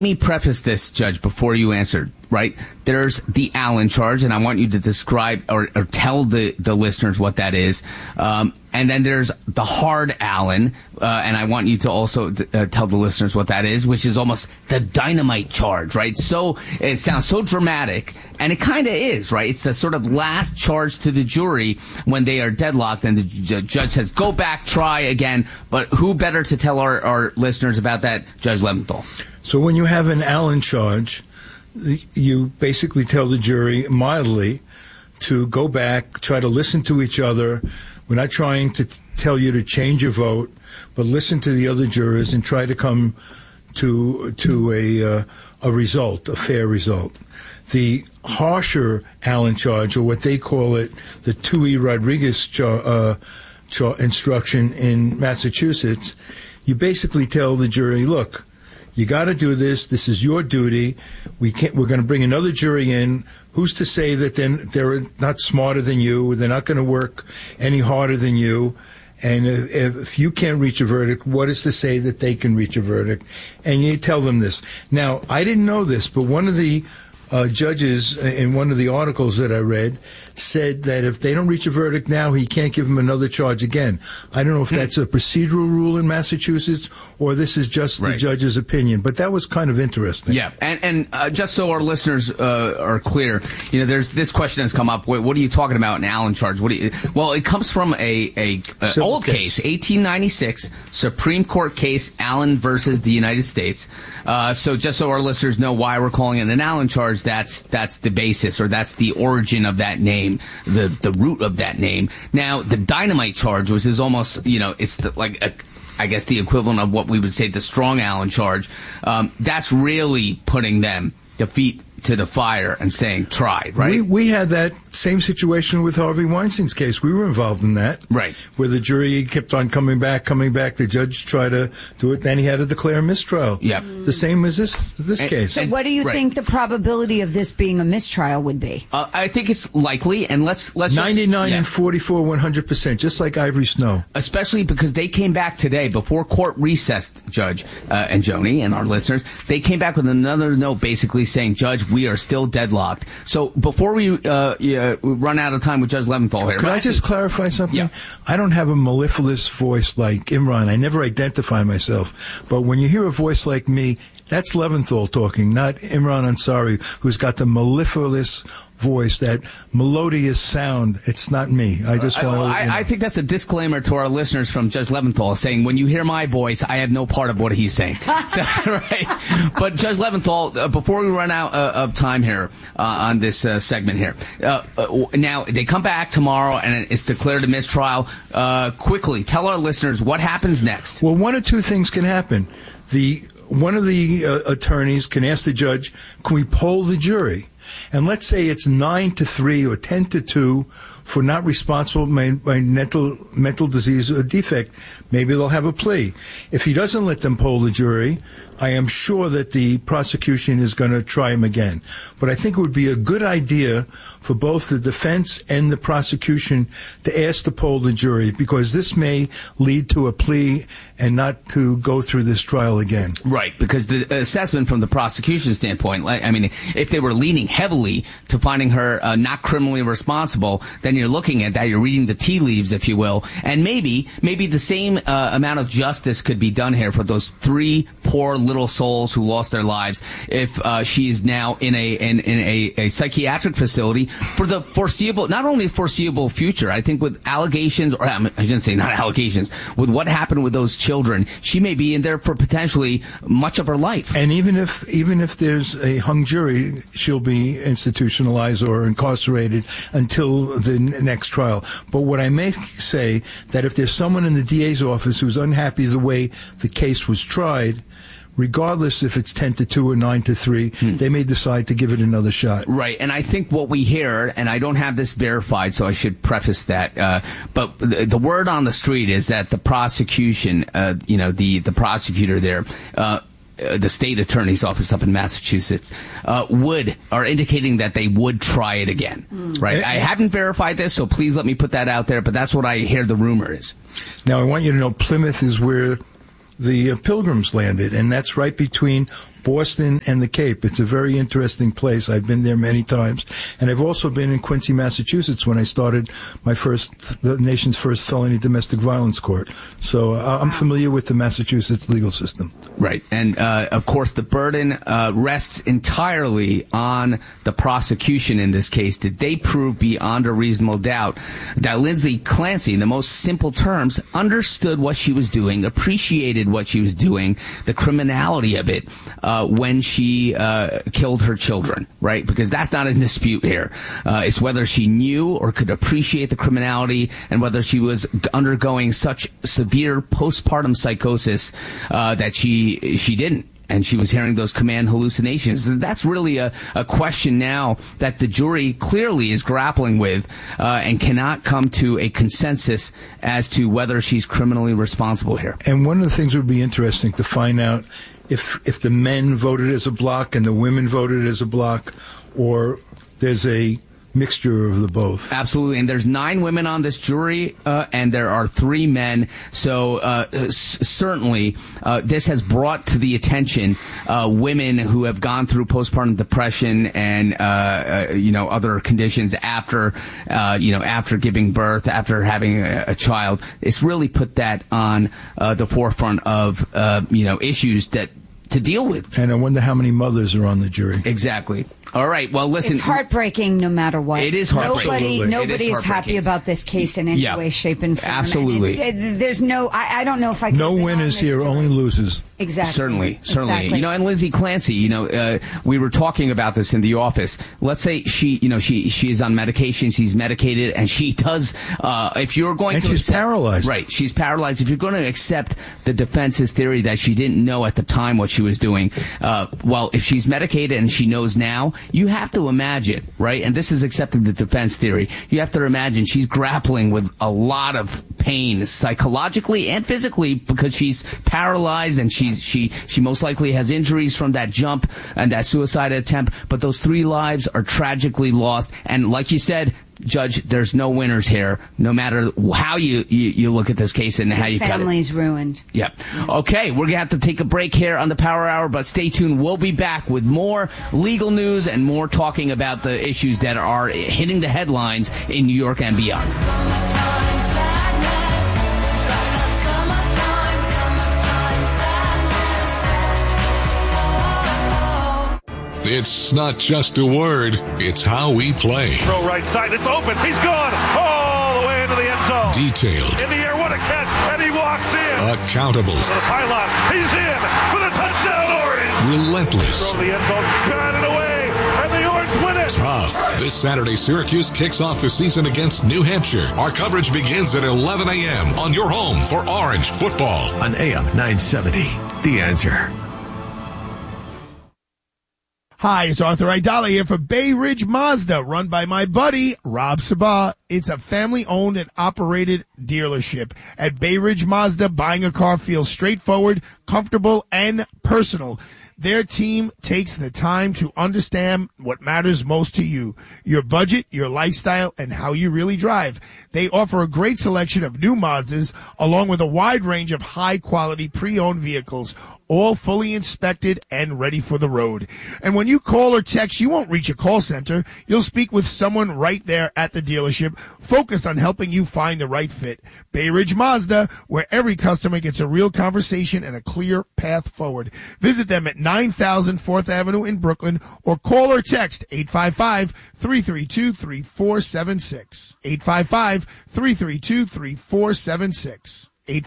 me preface this, Judge, before you answer, right? There's the Allen charge, and I want you to describe or tell the listeners what that is. And then there's the hard Allen, and I want you to also tell the listeners what that is, which is almost the dynamite charge, right? So it sounds so dramatic, and it kind of is, right? It's the sort of last charge to the jury when they are deadlocked, and the judge says, go back, try again. But who better to tell our listeners about that? Judge Leventhal. So when you have an Allen charge, you basically tell the jury mildly to go back, try to listen to each other. We're not trying to tell you to change your vote, but listen to the other jurors and try to come to a result, a fair result. The harsher Allen charge, or what they call it, the Tui Rodriguez instruction in Massachusetts, you basically tell the jury, look, you got to do this. This is your duty. We're going to bring another jury in. Who's to say that then they're not smarter than you? They're not going to work any harder than you. And if you can't reach a verdict, what is to say that they can reach a verdict? And you tell them this. Now, I didn't know this, but one of the judges in one of the articles that I read said that if they don't reach a verdict now, he can't give them another charge again. I don't know if that's a procedural rule in Massachusetts or this is just the judge's opinion, but that was kind of interesting. Yeah, and just so our listeners are clear, there's this question has come up. What are you talking about, an Allen charge? Well, it comes from a old case, 1896 Supreme Court case, Allen versus the United States. So just so our listeners know why we're calling it an Allen charge, that's the basis, or that's the origin of that name, the root of that name. Now, the dynamite charge, which is almost, it's I guess the equivalent of what we would say the strong Allen charge, that's really putting them feet to the fire and saying, try, right? We had that same situation with Harvey Weinstein's case. We were involved in that. Right. Where the jury kept on coming back. The judge tried to do it. Then he had to declare mistrial. Yeah. The same as this case. So what do you think the probability of this being a mistrial would be? I think it's likely, and let's 99 and 44, 100%, just like Ivory Snow. Especially because they came back today, before court recessed, Judge and Joni and our listeners, they came back with another note basically saying, Judge, we are still deadlocked. So before we run out of time with Judge Leventhal here. Could I just clarify something? Yeah. I don't have a mellifluous voice like Imran. I never identify myself. But when you hear a voice like me, that's Leventhal talking, not Imran Ansari, who's got the mellifluous voice, that melodious sound. It's not me. I just want to... I think that's a disclaimer to our listeners from Judge Leventhal, saying, when you hear my voice, I have no part of what he's saying. Right? But Judge Leventhal, before we run out of time here on this segment here, now they come back tomorrow and it's declared a mistrial. Quickly, tell our listeners what happens next. Well, one or two things can happen. One of the attorneys can ask the judge, can we poll the jury? And let's say it's 9-3 or 10-2 for not responsible by mental disease or defect. Maybe they'll have a plea. If he doesn't let them poll the jury, I am sure that the prosecution is going to try him again. But I think it would be a good idea for both the defense and the prosecution to ask to poll the jury, because this may lead to a plea and not to go through this trial again. Right, because the assessment from the prosecution standpoint, I mean, if they were leaning heavily to finding her not criminally responsible, then you're looking at that, you're reading the tea leaves, if you will, and maybe the same amount of justice could be done here for those three poor little souls who lost their lives if she is now in a psychiatric facility for the foreseeable, not only foreseeable future. I think with allegations, or I shouldn't say not allegations, with what happened with those children, she may be in there for potentially much of her life. And even if there's a hung jury, she'll be institutionalized or incarcerated until the next trial. But what I may say, that if there's someone in the DA's office who's unhappy the way the case was tried, regardless if it's 10-2 or 9-3, they may decide to give it another shot. Right, and I think what we hear, and I don't have this verified, so I should preface that, but the word on the street is that the prosecution, the prosecutor there, the state attorney's office up in Massachusetts, are indicating that they would try it again. Right? I haven't verified this, so please let me put that out there, but that's what I hear the rumor is. Now, I want you to know Plymouth is where the Pilgrims landed, and that's right between Boston and the Cape. It's a very interesting place. I've been there many times. And I've also been in Quincy, Massachusetts when I started the nation's first felony domestic violence court. So I'm familiar with the Massachusetts legal system. Right. And, of course, the burden rests entirely on the prosecution in this case. Did they prove beyond a reasonable doubt that Lindsay Clancy, in the most simple terms, understood what she was doing, appreciated what she was doing, the criminality of it, when she killed her children, right? Because that's not in dispute here. It's whether she knew or could appreciate the criminality and whether she was undergoing such severe postpartum psychosis that she didn't. And she was hearing those command hallucinations. That's really a question now that the jury clearly is grappling with and cannot come to a consensus as to whether she's criminally responsible here. And one of the things would be interesting to find out if the men voted as a block and the women voted as a block, or there's a mixture of the both. Absolutely. And there's 9 women on this jury, and there are 3 men. So certainly this has brought to the attention women who have gone through postpartum depression and other conditions after giving birth, after having a child. It's really put that on the forefront of issues that to deal with. And I wonder how many mothers are on the jury. Exactly. All right. Well, listen. It's heartbreaking no matter what. It is heartbreaking. Nobody is happy about this case in any way, shape, and form. Absolutely. There's no, I don't know if I can. No winners here, only losers. Exactly. Certainly. Exactly. And Lindsay Clancy, we were talking about this in the office. Let's say she is on medication, she's medicated, and she does, if you're going and to she's paralyzed. Right. She's paralyzed. If you're going to accept the defense's theory that she didn't know at the time what she was doing, if she's medicated and she knows now, you have to imagine, right? And this is accepting the defense theory. You have to imagine she's grappling with a lot of pain psychologically and physically because she's paralyzed and she most likely has injuries from that jump and that suicide attempt. But those 3 lives are tragically lost. And like you said, Judge, there's no winners here, no matter how you look at this case and how you cut it. Family's ruined. Yep. Okay, we're going to have to take a break here on the Power Hour, but stay tuned. We'll be back with more legal news and more talking about the issues that are hitting the headlines in New York and beyond. It's not just a word, it's how we play. Throw right side, it's open, he's gone all the way into the end zone. Detailed. In the air, what a catch, and he walks in. Accountable. To the pylon, he's in for the touchdown, Orange. Relentless. Throw the end zone, got it away, and the Orange win it. Tough. This Saturday, Syracuse kicks off the season against New Hampshire. Our coverage begins at 11 a.m. on your home for Orange football. On AM 970, The Answer. Hi, it's Arthur Aidala here for Bay Ridge Mazda, run by my buddy, Rob Sabah. It's a family-owned and operated dealership. At Bay Ridge Mazda, buying a car feels straightforward, comfortable, and personal. Their team takes the time to understand what matters most to you, your budget, your lifestyle, and how you really drive. They offer a great selection of new Mazdas, along with a wide range of high-quality pre-owned vehicles, all fully inspected and ready for the road. And when you call or text, you won't reach a call center. You'll speak with someone right there at the dealership, focused on helping you find the right fit. Bay Ridge Mazda, where every customer gets a real conversation and a clear path forward. Visit them at 9000 4th Avenue in Brooklyn, or call or text 855-332-3476. 855-332-3476.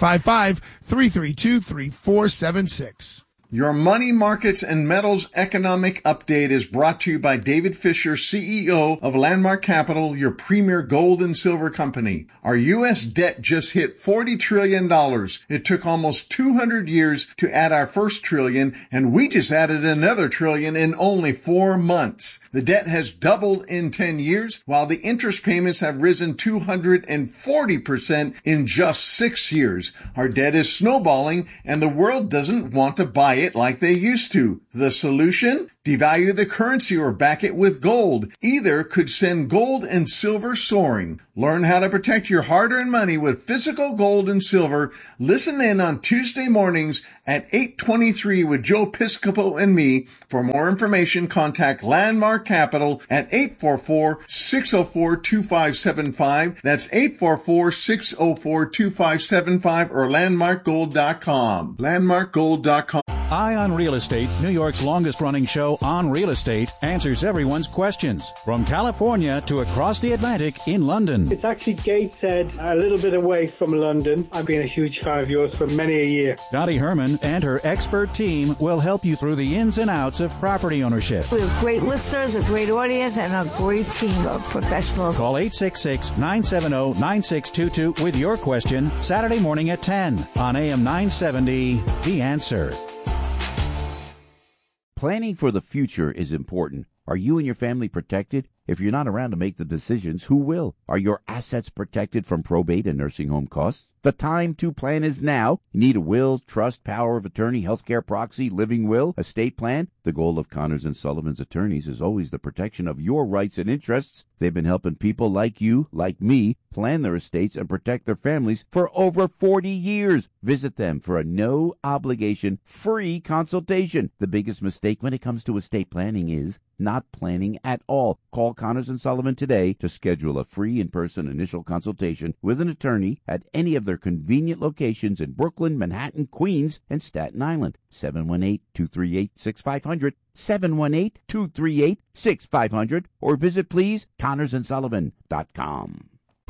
855-332-3476. Your Money Markets and Metals Economic Update is brought to you by David Fisher, CEO of Landmark Capital, your premier gold and silver company. Our U.S. debt just hit $40 trillion. It took almost 200 years to add our first trillion, and we just added another trillion in only 4 months. The debt has doubled in 10 years, while the interest payments have risen 240% in just 6 years. Our debt is snowballing, and the world doesn't want to buy it like they used to. The solution? devalue the currency, or back it with gold. Either could send gold and silver soaring. Learn how to protect your hard-earned money with physical gold and silver. Listen in on Tuesday mornings at 8:23 with Joe Piscopo and me. For more information, contact Landmark Capital at 844-604-2575. That's 844-604-2575 or landmarkgold.com. Landmarkgold.com. Eye on Real Estate, New York's longest-running show on real estate, answers everyone's questions. From California to across the Atlantic in London. It's actually Gateshead, a little bit away from London. I've been a huge fan of yours for many a year. Dottie Herman and her expert team will help you through the ins and outs of property ownership. We have great listeners, a great audience, and a great team of professionals. Call 866-970-9622 with your question Saturday morning at 10 on AM 970, The Answer. Planning for the future is important. Are you and your family protected? If you're not around to make the decisions, who will? Are your assets protected from probate and nursing home costs? The time to plan is now. You need a will, trust, power of attorney, healthcare proxy, living will, estate plan. The goal of Connors & Sullivan's attorneys is always the protection of your rights and interests. They've been helping people like you, like me, plan their estates and protect their families for over 40 years. Visit them for a no-obligation, free consultation. The biggest mistake when it comes to estate planning is not planning at all. Call Connors & Sullivan today to schedule a free in-person initial consultation with an attorney at any of their convenient locations in Brooklyn, Manhattan, Queens, and Staten Island. 718-238-6500, 718-238-6500, or visit, please, ConnorsandSullivan.com.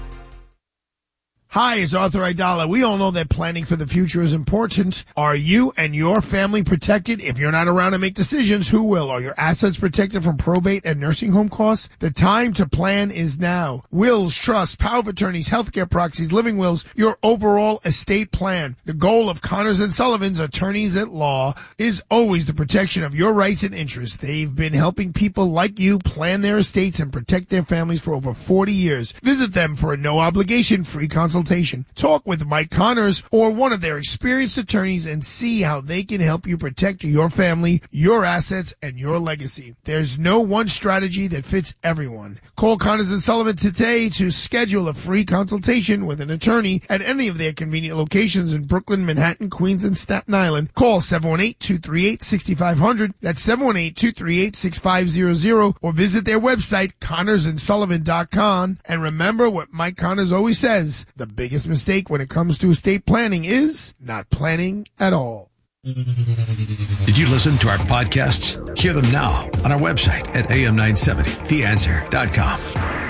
Hi, it's Arthur Aidala. We all know that planning for the future is important. Are you and your family protected? If you're not around to make decisions, who will? Are your assets protected from probate and nursing home costs? The time to plan is now. Wills, trusts, power of attorneys, healthcare proxies, living wills, your overall estate plan. The goal of Connors & Sullivan's attorneys at law is always the protection of your rights and interests. They've been helping people like you plan their estates and protect their families for over 40 years. Visit them for a no-obligation free consultation. Talk with Mike Connors or one of their experienced attorneys and see how they can help you protect your family, your assets, and your legacy. There's no one strategy that fits everyone. Call Connors & Sullivan today to schedule a free consultation with an attorney at any of their convenient locations in Brooklyn, Manhattan, Queens, and Staten Island. Call 718-238-6500. That's 718-238-6500, or visit their website, ConnorsandSullivan.com. And remember what Mike Connors always says, the biggest mistake when it comes to estate planning is not planning at all. Did you listen to our podcasts? Hear them now on our website at am970theanswer.com.